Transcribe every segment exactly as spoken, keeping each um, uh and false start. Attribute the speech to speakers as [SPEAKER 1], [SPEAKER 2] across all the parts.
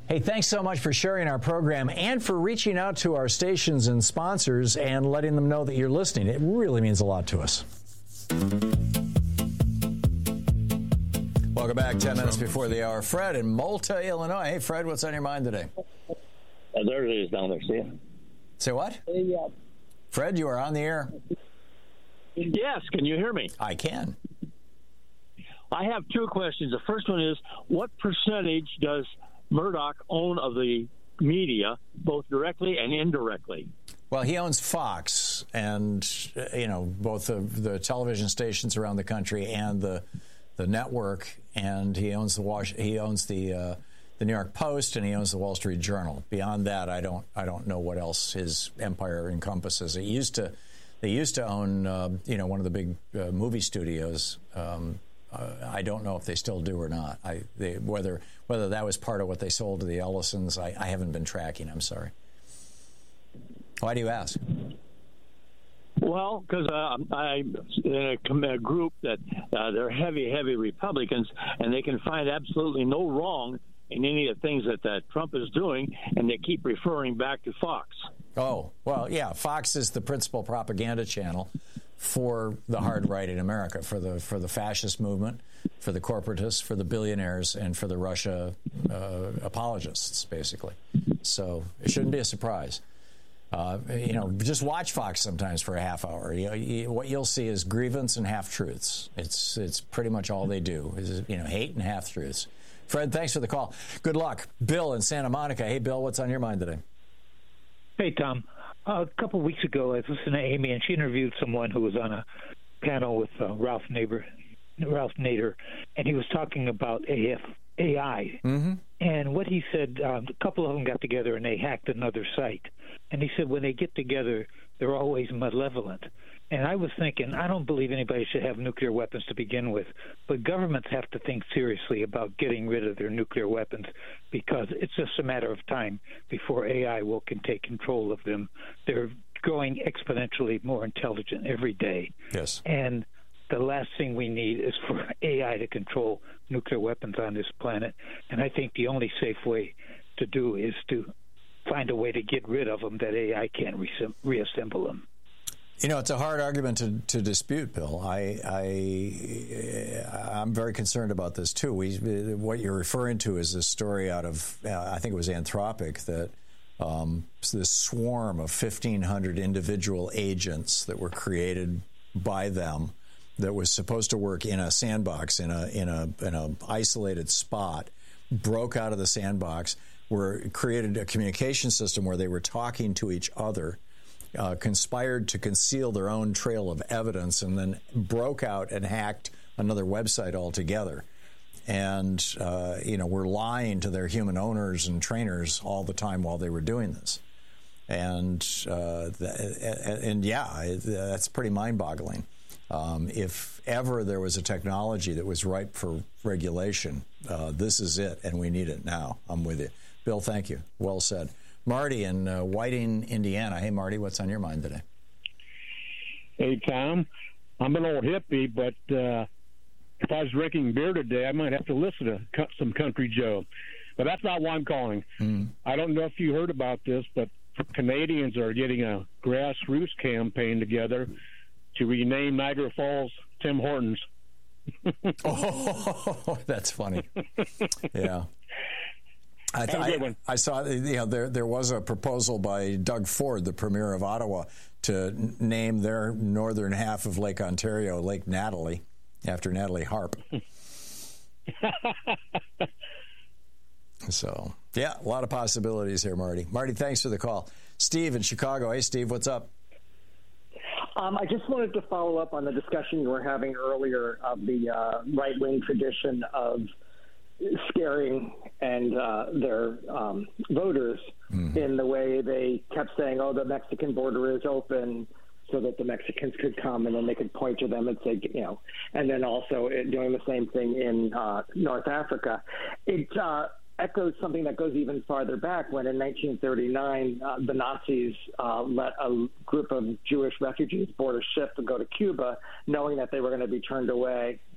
[SPEAKER 1] Hey, thanks so much for sharing our program and for reaching out to our stations and sponsors and letting them know that you're listening. It really means a lot to us. Welcome back. Ten minutes before the hour. Fred in Malta, Illinois. Hey, Fred, what's on your mind today?
[SPEAKER 2] Uh, there it is down there. See it?
[SPEAKER 1] Say what?
[SPEAKER 2] Hey, uh,
[SPEAKER 1] Fred, you are on the air.
[SPEAKER 2] Yes. Can you hear me?
[SPEAKER 1] I can.
[SPEAKER 2] I have two questions. The first one is, what percentage does Murdoch own of the media, both directly and indirectly?
[SPEAKER 1] Well, he owns Fox and, you know, both the, the television stations around the country and the the network, and he owns the Wash, he owns the uh, the New York Post, and he owns the Wall Street Journal. Beyond that, I don't I don't know what else his empire encompasses. It used to they used to own uh, you know one of the big uh, movie studios. Um, uh, I don't know if they still do or not. I they, whether whether that was part of what they sold to the Ellisons, I, I haven't been tracking. I'm sorry. Why do you ask?
[SPEAKER 2] Well, because uh, I'm in a, a group that uh, they're heavy, heavy Republicans, and they can find absolutely no wrong in any of the things that, that Trump is doing, and they keep referring back to Fox.
[SPEAKER 1] Oh, well, yeah, Fox is the principal propaganda channel for the hard right in America, for the for the fascist movement, for the corporatists, for the billionaires, and for the Russia uh, apologists, basically. So it shouldn't be a surprise. Uh, you know, just watch Fox sometimes for a half hour. You know, you, what you'll see is grievance and half-truths. It's it's pretty much all they do is, you know, hate and half-truths. Fred, thanks for the call. Good luck. Bill in Santa Monica. Hey, Bill, what's on your mind today?
[SPEAKER 3] Hey, Tom. Uh, a couple of weeks ago, I was listening to Amy, and she interviewed someone who was on a panel with uh, Ralph Nader, Ralph Nader, and he was talking about A F, A I.
[SPEAKER 1] Mm-hmm.
[SPEAKER 3] And what he said, um, a couple of them got together and they hacked another site. And he said when they get together, they're always malevolent. And I was thinking, I don't believe anybody should have nuclear weapons to begin with, but governments have to think seriously about getting rid of their nuclear weapons because it's just a matter of time before A I will can take control of them. They're growing exponentially more intelligent every day.
[SPEAKER 1] Yes.
[SPEAKER 3] And the last thing we need is for A I to control nuclear weapons on this planet. And I think the only safe way to do is to find a way to get rid of them that A I can't re- reassemble them.
[SPEAKER 1] You know, it's a hard argument to, to dispute, Bill. I, I, I'm very concerned about this, too. We, what you're referring to is a story out of, uh, I think it was Anthropic, that um, this swarm of fifteen hundred individual agents that were created by them that was supposed to work in a sandbox, in a in a in a isolated spot, broke out of the sandbox, were created a communication system where they were talking to each other, uh, conspired to conceal their own trail of evidence, and then broke out and hacked another website altogether. And uh, you know, were lying to their human owners and trainers all the time while they were doing this. And uh, th- and yeah, that's pretty mind-boggling. Um, if ever there was a technology that was ripe for regulation, uh, this is it, and we need it now. I'm with you. Bill, thank you. Well said. Marty in uh, Whiting, Indiana. Hey, Marty, what's on your mind today?
[SPEAKER 4] Hey, Tom. I'm an old hippie, but uh, if I was drinking beer today, I might have to listen to some Country Joe. But that's not why I'm calling. Mm. I don't know if you heard about this, but Canadians are getting a grassroots campaign together to rename Niagara Falls Tim Hortons.
[SPEAKER 1] Oh, that's funny. Yeah. I, th- I, I saw, you know, there there was a proposal by Doug Ford, the premier of Ottawa, to n- name their northern half of Lake Ontario Lake Natalie, after Natalie Harp. So, yeah, a lot of possibilities here, Marty. Marty, thanks for the call. Steve in Chicago. Hey, Steve, what's up?
[SPEAKER 5] Um, I just wanted to follow up on the discussion you were having earlier of the uh, right-wing tradition of scaring and uh, their um, voters mm-hmm. in the way they kept saying, oh, the Mexican border is open so that the Mexicans could come, and then they could point to them and say, you know, and then also doing the same thing in uh, North Africa. It uh, echoes something that goes even farther back when in nineteen thirty-nine, uh, the Nazis uh, let a group of Jewish refugees board a ship and go to Cuba, knowing that they were going to be turned away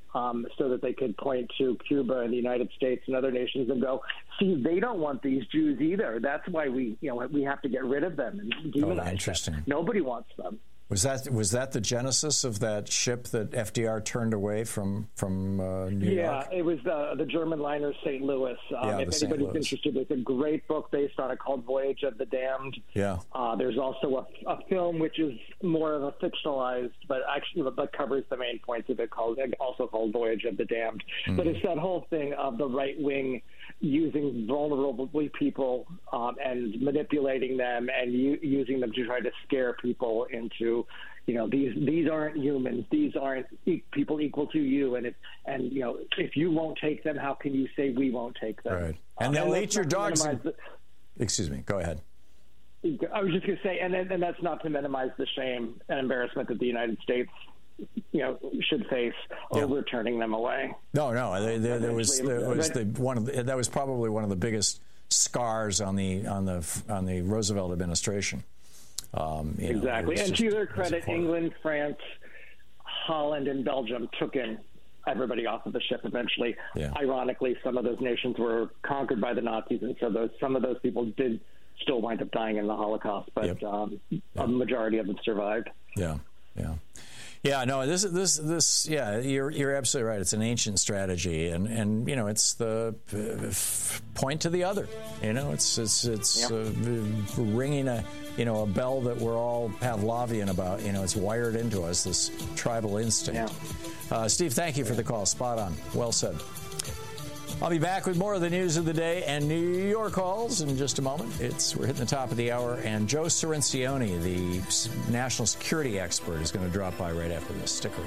[SPEAKER 5] um, so that they could point to Cuba and the United States and other nations and go, see, they don't want these Jews either. That's why we, you know, we have to get rid of them and demonize
[SPEAKER 1] oh, interesting.
[SPEAKER 5] them. Nobody wants them.
[SPEAKER 1] Was that was that the genesis of that ship that F D R turned away from from uh, New
[SPEAKER 5] yeah,
[SPEAKER 1] York?
[SPEAKER 5] Yeah, it was the the German liner Saint Louis. Um,
[SPEAKER 1] yeah,
[SPEAKER 5] if anybody's interested, it's a great book based on it called Voyage of the Damned.
[SPEAKER 1] Yeah.
[SPEAKER 5] Uh, there's also a, a film which is more of a fictionalized, but actually but covers the main points of it, called also called Voyage of the Damned. Mm-hmm. But it's that whole thing of the right wing using vulnerable people um, and manipulating them and u- using them to try to scare people into, you know, these these aren't humans, these aren't e- people equal to you, and if and you know if you won't take them, how can you say we won't take them?
[SPEAKER 1] Right, and
[SPEAKER 5] uh,
[SPEAKER 1] they'll
[SPEAKER 5] and
[SPEAKER 1] eat your dogs. And...
[SPEAKER 5] The...
[SPEAKER 1] Excuse me. Go ahead.
[SPEAKER 5] I was just going to say, and and that's not to minimize the shame and embarrassment that the United States, you know, should face
[SPEAKER 1] yeah.
[SPEAKER 5] over turning them away.
[SPEAKER 1] No, no, there, there, there was there was the one of the, that was probably one of the biggest scars on the on the on the Roosevelt administration. Um, you
[SPEAKER 5] exactly,
[SPEAKER 1] know,
[SPEAKER 5] and
[SPEAKER 1] just,
[SPEAKER 5] to their credit, England, France, Holland, and Belgium took in everybody off of the ship eventually.
[SPEAKER 1] Yeah.
[SPEAKER 5] Ironically, some of those nations were conquered by the Nazis, and so those some of those people did still wind up dying in the Holocaust, but
[SPEAKER 1] yep.
[SPEAKER 5] um,
[SPEAKER 1] yeah.
[SPEAKER 5] a majority of them survived.
[SPEAKER 1] Yeah, yeah. Yeah, no, this, this, this, yeah, you're you're absolutely right. It's an ancient strategy, and, and you know, it's the uh, point to the other. You know, it's it's it's yep. uh, ringing a you know a bell that we're all Pavlovian about. You know, it's wired into us, this tribal instinct. Yeah. Uh, Steve, thank you for the call. Spot on. Well said. I'll be back with more of the news of the day and New York calls in just a moment. It's we're hitting the top of the hour, and Joe Cirincione, the national security expert, is going to drop by right after this. Stick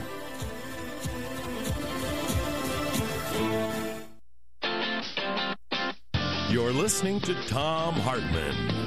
[SPEAKER 6] around. You're listening to Thom Hartmann.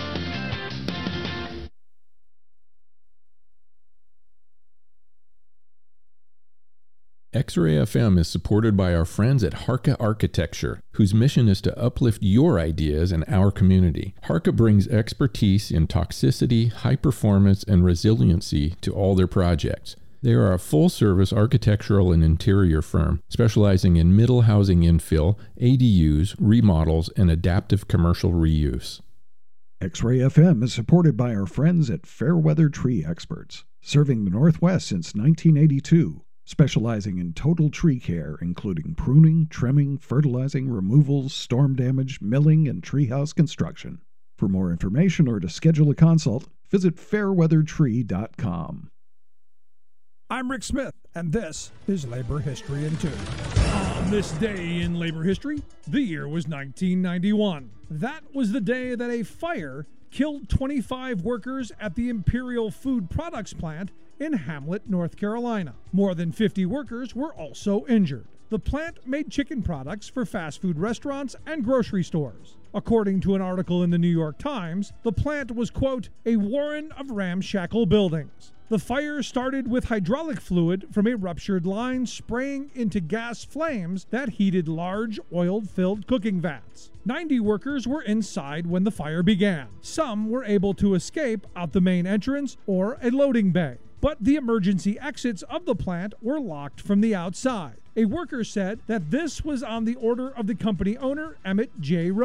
[SPEAKER 7] X-Ray F M is supported by our friends at Harka Architecture, whose mission is to uplift your ideas and our community. Harka brings expertise in toxicity, high performance, and resiliency to all their projects. They are a full-service architectural and interior firm specializing in middle housing infill, A D Us, remodels, and adaptive commercial reuse.
[SPEAKER 8] X-Ray F M is supported by our friends at Fairweather Tree Experts, serving the Northwest since nineteen eighty-two. Specializing in total tree care, including pruning, trimming, fertilizing, removals, storm damage, milling, and treehouse construction. For more information or to schedule a consult, visit fairweather tree dot com.
[SPEAKER 9] I'm Rick Smith, and this is Labor History in Two. On this day in labor history, the year was nineteen ninety-one. That was the day that a fire killed twenty-five workers at the Imperial Food Products plant in Hamlet, North Carolina. More than fifty workers were also injured. The plant made chicken products for fast food restaurants and grocery stores. According to an article in the New York Times, the plant was, quote, a warren of ramshackle buildings. The fire started with hydraulic fluid from a ruptured line spraying into gas flames that heated large oil-filled cooking vats. ninety workers were inside when the fire began. Some were able to escape out the main entrance or a loading bay, but the emergency exits of the plant were locked from the outside. A worker said that this was on the order of the company owner, Emmett J.